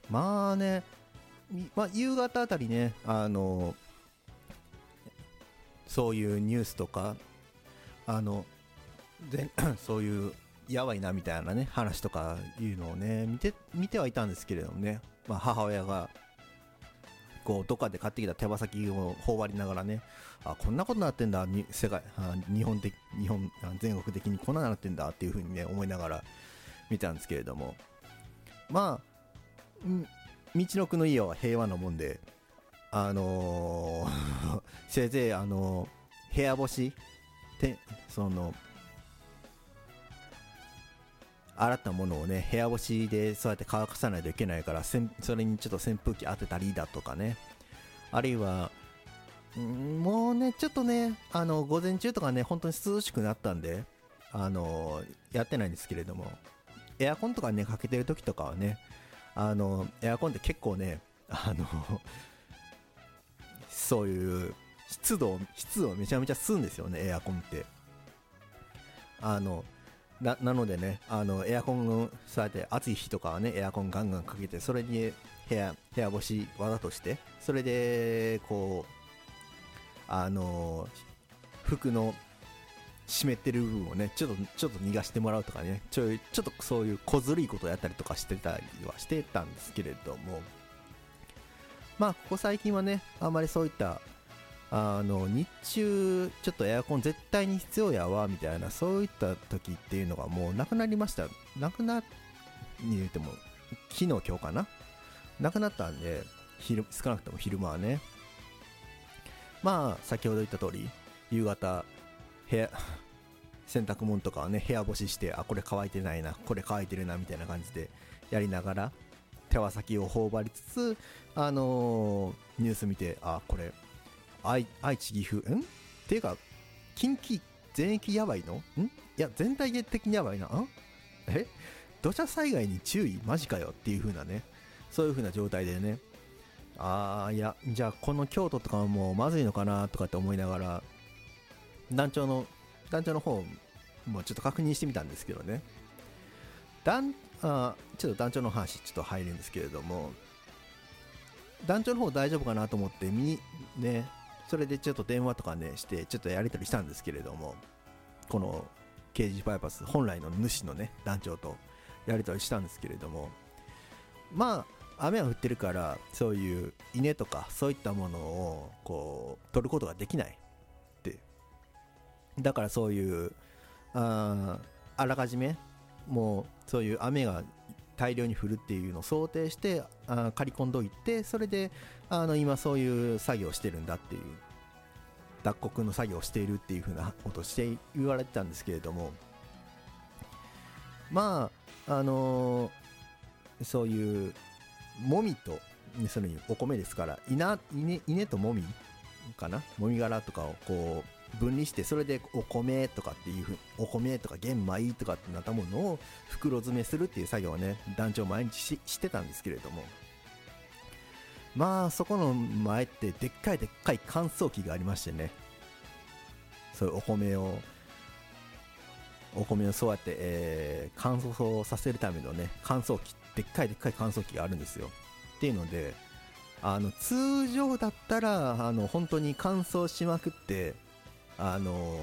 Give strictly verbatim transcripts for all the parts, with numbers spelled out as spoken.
まあね、まあ、夕方あたりね、あのそういうニュースとか、あのでそういうやばいなみたいなね話とかいうのをね見て見てはいたんですけれどもね、まあ、母親がこうどっかで買ってきた手羽先を頬張りながらね、あこんなことになってんだ、に世界あ日本的日本全国的にこんなになってんだっていう風にね思いながら見たんですけれども、まあ道のくの家は平和なもんで、あのーせいぜいあのー部屋干してその洗ったものをね部屋干しでそうやって乾かさないといけないから、それにちょっと扇風機当てたりだとかね、あるいはんもうねちょっとねあの午前中とかね本当に涼しくなったんで、あのやってないんですけれども、エアコンとかねかけてる時とかはね、あのエアコンって結構ねあのそういう湿度湿度をめちゃめちゃ吸うんですよね、エアコンって。あのな, なのでね、あのエアコンのそうやって暑い日とかはねエアコンガンガンかけて、それに部屋部屋干しわざとして、それでこうあの服の湿ってる部分をねちょっとちょっと逃がしてもらうとかね、ちょいちょっとそういう小ずるいことをやったりとかしてたりはしてたんですけれども、まあここ最近はねあんまりそういったあの日中ちょっとエアコン絶対に必要やわみたいなそういった時っていうのがもうなくなりました。なくなに言うても昨日今日かな、なくなったんで、昼少なくとも昼間はね、まあ先ほど言った通り夕方部屋洗濯物とかはね部屋干しして、あこれ乾いてないなこれ乾いてるなみたいな感じでやりながら手羽先を頬張りつつ、あのー、ニュース見て、あこれ愛, 愛知岐阜んっていうか近畿全域やばいのんいや全体的にやばいな、んえ土砂災害に注意マジかよっていう風なね、そういう風な状態でね、あーいやじゃあこの京都とかもうまずいのかなとかって思いながら団長の団長の方もちょっと確認してみたんですけどね、団あちょっと団長の話ちょっと入るんですけれども、団長の方大丈夫かなと思ってみね、それでちょっと電話とかねしてちょっとやり取りしたんですけれども、このケージバイパス本来の主のね団長とやり取りしたんですけれども、まあ雨が降ってるからそういう稲とかそういったものをこう取ることができないって、だからそういう あ, あらかじめもうそういう雨が大量に降るっていうのを想定してあ刈り込んどいて、それであの今そういう作業をしてるんだっていう、脱穀の作業をしているっていう風なことをして言われてたんですけれども、まああのー、そういうもみとそれにお米ですから、稲、稲、稲ともみかな、もみ殻とかをこう分離して、それでお米とかっていうふうお米とか玄米とかってなったものを袋詰めするっていう作業をね団長毎日 し, してたんですけれども、まあそこの前ってでっかいでっかい乾燥機がありましてね、そういうお米をお米をそうやって、えー、乾燥させるためのね乾燥機、でっかいでっかい乾燥機があるんですよ。っていうので、あの通常だったらあの本当に乾燥しまくってあの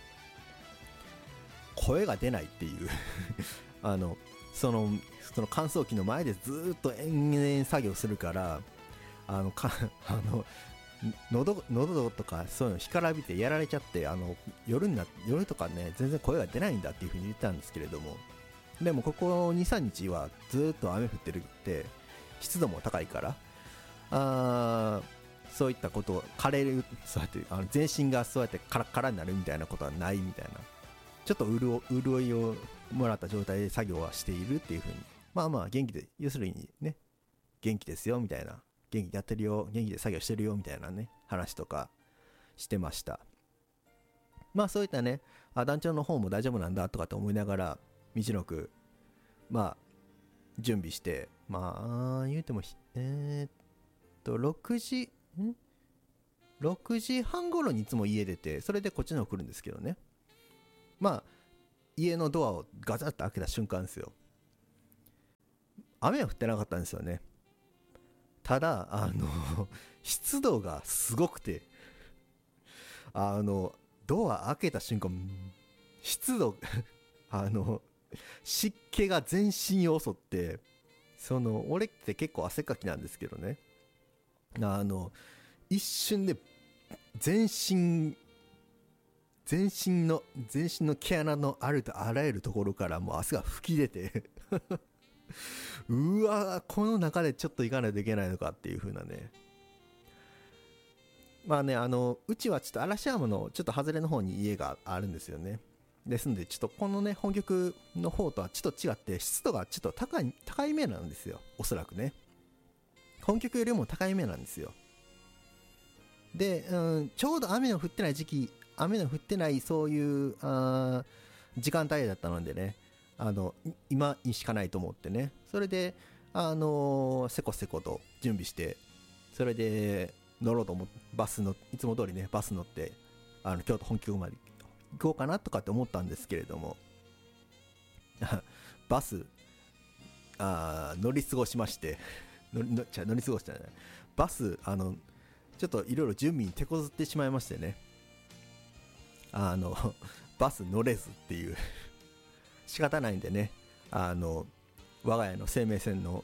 声が出ないっていうあのそのその乾燥機の前でずっと延々作業するから、あのかあの喉喉とかそういうの干からびてやられちゃって、あの夜にな夜とかね全然声が出ないんだっていう風に言ってたんですけれども、でもここ にさんにちはずっと雨降ってるって湿度も高いから、あそういったことを枯れる、そうやってあの全身がそうやってカラッカラになるみたいなことはないみたいな、ちょっと潤潤いをもらった状態で作業はしているっていう風に、まあまあ元気で、要するにね元気ですよみたいな、元気でやってるよ、元気で作業してるよみたいなね話とかしてました。まあそういったね、あ団長の方も大丈夫なんだとかって思いながら道のくまあ準備して、まあ言うてもえー、っとろくじんろくじはん頃にいつも家出て、それでこっちの方来るんですけどね、まあ家のドアをガチャッと開けた瞬間ですよ、雨は降ってなかったんですよね。 ただあの湿度がすごくて、あのドア開けた瞬間湿度あの湿気が全身を襲って、その俺って結構汗かきなんですけどね、あの一瞬で全身全身の全身の毛穴のあるとあらゆるところからもう汗が吹き出てうわー、この中でちょっと行かないといけないのかっていう風なね。まあね、あのうちはちょっと嵐山のちょっと外れの方に家があるんですよね。ですんでちょっとこのね本局の方とはちょっと違って湿度がちょっと高い高いめなんですよ、おそらくね。本局よりも高いめなんですよ。で、うん、ちょうど雨の降ってない時期、雨の降ってないそういうあ時間帯だったのでね、あの今にしかないと思ってね、それであのー、せこせこと準備して、それで乗ろうと思って、バスのいつも通りねバス乗ってあの京都本局まで行こうかなとかって思ったんですけれどもバスあ乗り過ごしまして乗りのじゃ乗り過ごしたねバス、あのちょっといろいろ準備に手こずってしまいましてね、あのバス乗れずっていう仕方ないんでね、あの我が家の生命線の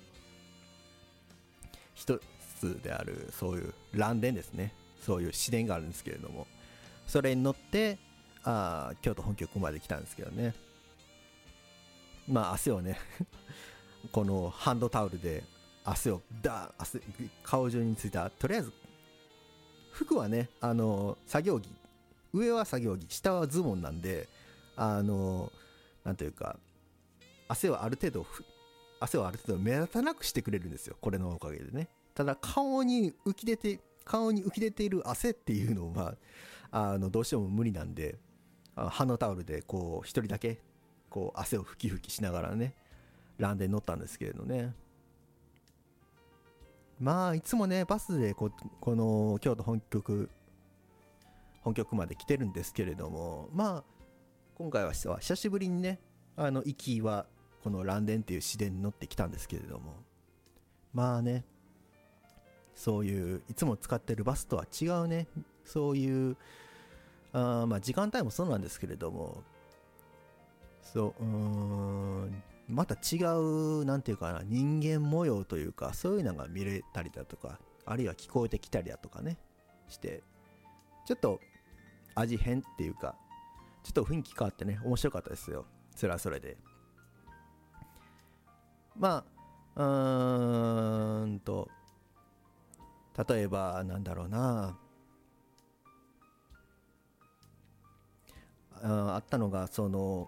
一つであるそういう蘭電ですね、そういう市電があるんですけれども、それに乗ってあ京都本局まで来たんですけどね、まあ汗をねこのハンドタオルで汗をダー汗顔中についた、とりあえず服はね、あの作業着、上は作業着、下はズボンなんで、あのなんというか汗をある程度汗をある程度目立たなくしてくれるんですよ、これのおかげでね。ただ顔に浮き出て顔に浮き出ている汗っていうのはあのどうしても無理なんで、ハンドタオルでこう一人だけこう汗を拭き拭きしながらねランで乗ったんですけれどね。まあいつもねバスで こ, この京都本局本局まで来てるんですけれども、まあ今回は久しぶりにね、あの行きはこの蘭電っていう市電に乗ってきたんですけれども、まあね、そういういつも使ってるバスとは違うね、そういうあまあ時間帯もそうなんですけれども、そう、うーんまた違うなんていうかな、人間模様というかそういうのが見れたりだとか、あるいは聞こえてきたりだとかねして、ちょっと味変っていうかちょっと雰囲気変わってね面白かったですよ。それはそれで、まあうーんと例えばなんだろうな、あ, あったのがその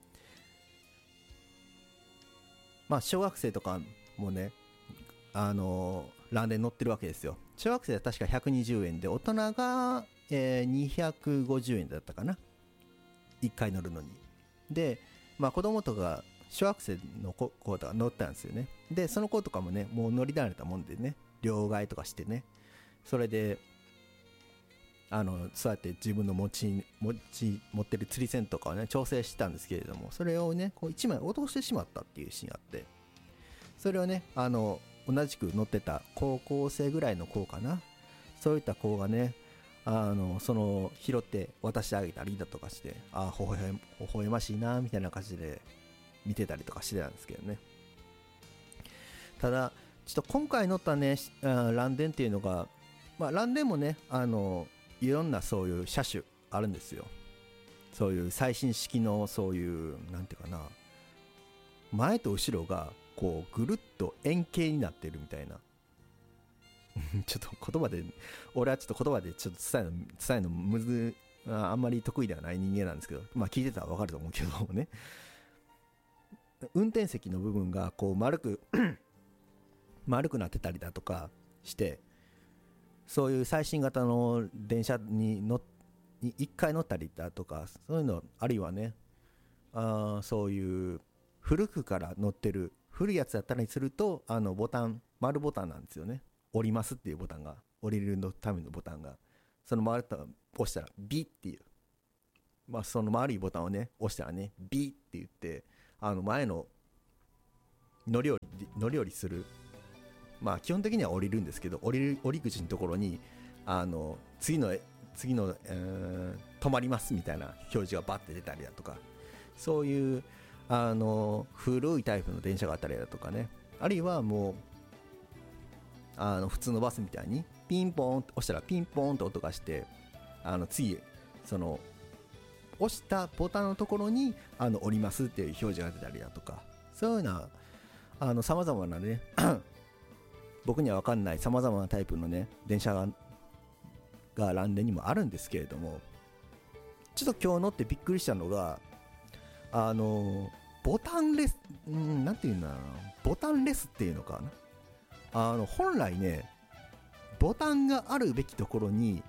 まあ小学生とかもね、あのランで乗ってるわけですよ。小学生は確かひゃくにじゅうえんで、大人が、えー、にひゃくごじゅうえんだったかな、いっかい乗るのに。でまあ子供とか小学生の子とか乗ったんですよね。でその子とかもねもう乗り慣れたもんでね、両替とかしてね、それであのそうやって自分の持ち持ち持ってる釣り線とかをね調整してたんですけれども、それをねこういちまい落としてしまったっていうシーンがあって、それをねあの同じく乗ってた高校生ぐらいの子かな、そういった子がねあのその拾って渡してあげたりだとかして、ああ微笑微笑ましいなみたいな感じで見てたりとかしてたんですけどね。ただちょっと今回乗ったねランデンっていうのが、まあランデンもねあのいろんなそういう車種あるんですよ。そういう最新式のそういうなんていうかな、前と後ろがこうぐるっと円形になってるみたいなちょっと言葉で俺はちょっと言葉でちょっと伝えるの伝えるのむずあんまり得意ではない人間なんですけど、まあ聞いてたらわかると思うけどもね、運転席の部分がこう丸く丸くなってたりだとかして、そういう最新型の電車に乗にいっかい乗ったりだとか、そういうの、あるいはねあそういう古くから乗ってる古いやつだったりすると、あのボタン丸ボタンなんですよね。降りますっていうボタンが、降りるのためのボタンが、その丸ボタンを押したらビっていう、まあその丸いボタンをね押したらねビって言って、あの前の乗り降り乗り降りするまあ基本的には降りるんですけど、降りる降り口のところにあの次の次の、えー、止まりますみたいな表示がバッて出たりだとか、そういうあの古いタイプの電車があったりだとかね、あるいはもうあの普通のバスみたいにピンポーンと押したらピンポーンと音がして、あの次その押したボタンのところにあの降りますっていう表示が出たりだとか、そういうようなあの様々なね僕には分かんない様々なタイプのね電車ががランデにもあるんですけれども、ちょっと今日乗ってびっくりしたのが、あのボタンレス、うん、なんていうんだろうな、ボタンレスっていうのかな、あの本来ねボタンがあるべきところに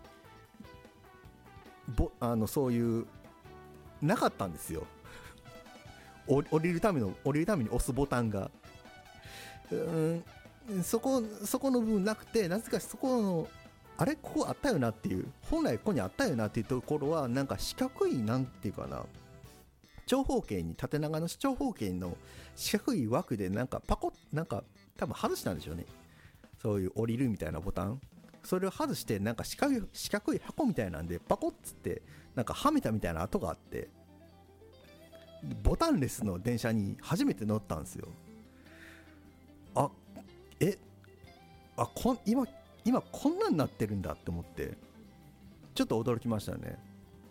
ぼあのそういうなかったんですよ降りるための降りるために押すボタンが、うーんそこそこの部分なくて、なぜかそこのあれここあったよなっていう、本来ここにあったよなっていうところはなんか四角い、なんていうかな、長方形に縦長の長方形の四角い枠でなんかパコッなんか多分外したんでしょうね、そういう降りるみたいなボタン、それを外してなんか四角い四角い箱みたいなんでパコッつってなんかはめたみたいな跡があって、ボタンレスの電車に初めて乗ったんですよ。あえあこん今今こんなんなってるんだって思ってちょっと驚きましたね。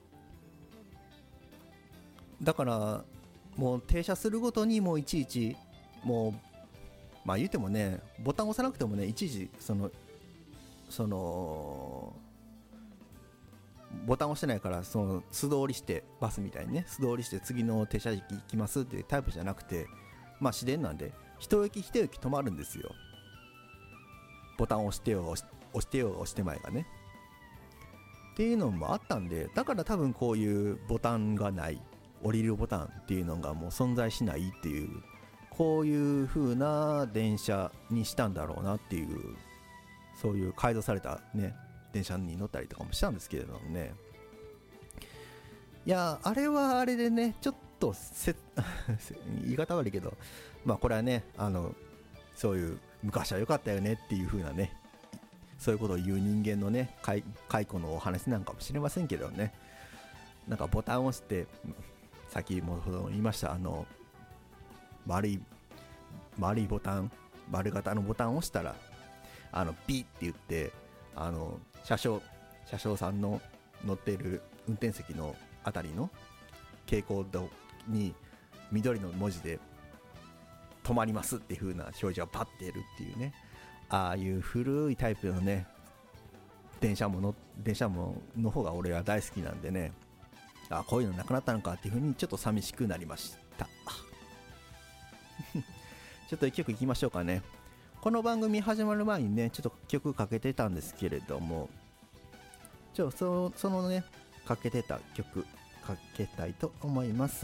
だからもう停車するごとにもういちいちもうまあ言うてもねボタン押さなくてもねいちいちそのそのボタン押してないから、その素通りしてバスみたいにね素通りして次の停車駅行きますっていうタイプじゃなくて、まあ市電なんで一駅一駅止まるんですよ。ボタン押してよ押し押してよ押してまいがねっていうのもあったんで、だから多分こういうボタンがない降りるボタンっていうのがもう存在しないっていう、こういう風な電車にしたんだろうなっていう、そういう改造されたね電車に乗ったりとかもしたんですけれどもね、いやあれはあれでねちょっとせ言い方悪いけど、まあこれはねあのそういう昔は良かったよねっていう風なね、そういうことを言う人間のね解雇のお話なんかもしれませんけどね、なんかボタンを押して先ほど言いましたあの丸い丸いボタン丸型のボタンを押したらあのピッって言ってあの車掌車掌さんの乗っている運転席のあたりの蛍光灯に緑の文字で止まりますっていう風な表示がパッて出るっていうね、ああいう古いタイプのね電車もの電車もの方が俺は大好きなんでね、あこういうのなくなったのかっていう風にちょっと寂しくなりましたちょっと一曲いきましょうかね。この番組始まる前にねちょっと曲かけてたんですけれども、ちょそのそのねかけてた曲かけたいと思います。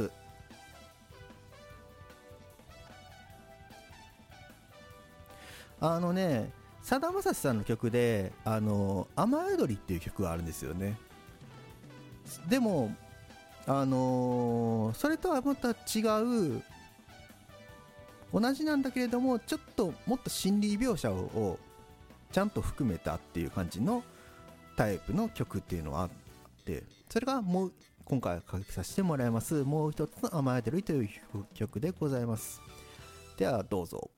あのねさだまさしさんの曲であの雨宿りっていう曲があるんですよね。でもあのー、それとはまた違う同じなんだけれどもちょっともっと心理描写をちゃんと含めたっていう感じのタイプの曲っていうのはあって、それがもう今回かけさせてもらいますもう一つの雨宿りという曲でございます。ではどうぞ。